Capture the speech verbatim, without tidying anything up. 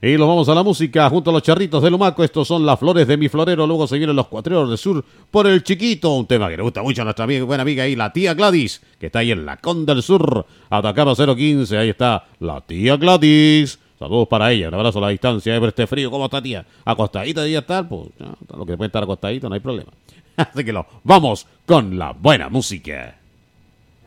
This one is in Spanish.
Y nos vamos a la música junto a los charritos de Lumaco. Estos son las flores de mi florero. Luego se vienen los cuatreros del sur por el chiquito. Un tema que le gusta mucho a nuestra amiga, buena amiga ahí, la tía Gladys, que está ahí en la Conda del Sur. Atacama cero quince. Ahí está la tía Gladys. Saludos para ella. Un abrazo a la distancia. Por este frío. ¿Cómo está, tía? Acostadita debía estar. Pues no, lo que puede estar acostadito, no hay problema. Así que lo vamos con la buena música.